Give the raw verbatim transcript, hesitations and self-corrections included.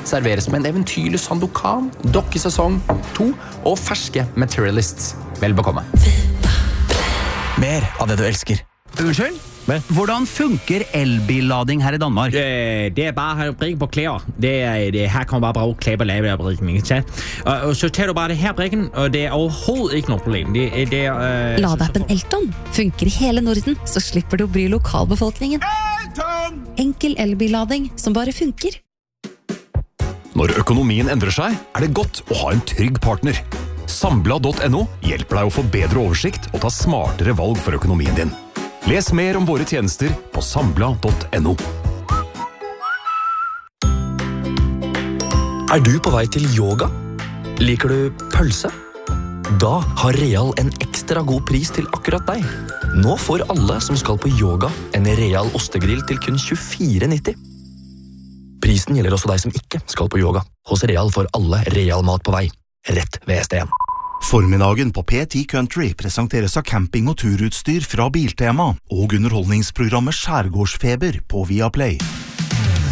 serveres med en eventyrlig Sandokan, dokkesesong to og ferske Materialists. Vel bekomme. Mer av det du elsker. Unnskyld? Hvordan funker elbillading her i Danmark? Øh, det er bare at brikke på klæder. Det er, det, her kommer bare brug klæber lave af brikken, ikke sant? Og, og så tager du bare det her brikken, og det er overhovedet ikke noe problem. Det, det er, øh, Ladeappen Elton funker i hele Norden, så slipper du å bry lokalbefolkningen. Elton! Enkel elbillading som bare funker. Når økonomien endrer seg, er det godt å ha en trygg partner. Sambla punktum no hjelper deg å få bedre oversikt og ta smartere valg for økonomien din. Les mer om våre tjenester på sambla punktum no. Er du på vei til yoga? Liker du pølse? Da har Real en ekstra god pris til akkurat deg. Nå får alle som skal på yoga en Real ostegrill til kun tjuefire nitti. Prisen gjelder også deg som ikke skal på yoga. Hos Real får alle Real mat på vei. Rett ved S T en. Formiddagen på P ti Country presenteres av camping- og turutstyr fra Biltema og underholdningsprogrammet Skjærgårdsfeber på Viaplay.